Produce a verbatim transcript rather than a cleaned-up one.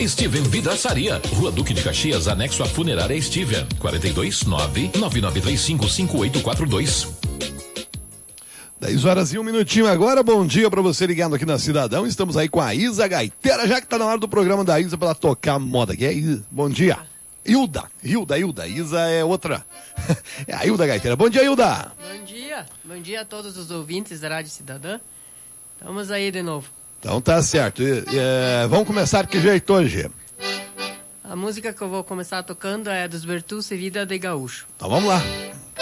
Steven Vidraçaria, Rua Duque de Caxias, anexo à Funerária Steven, quarenta e dois, nove nove nove três cinco, cinco oito quatro dois. dez horas e um minutinho agora, bom dia pra você ligado aqui na Cidadão, estamos aí com a Isa Gaiteira, já que tá na hora do programa da Isa pra ela tocar moda, que é Isa, bom dia. Hilda, Hilda, Hilda, Isa é outra, é a Hilda Gaiteira, bom dia Hilda. Bom dia, bom dia a todos os ouvintes da Rádio Cidadã, estamos aí de novo. Então tá certo, é, vamos começar que jeito hoje? A música que eu vou começar tocando é dos Bertucci Vida de Gaúcho. Então vamos lá.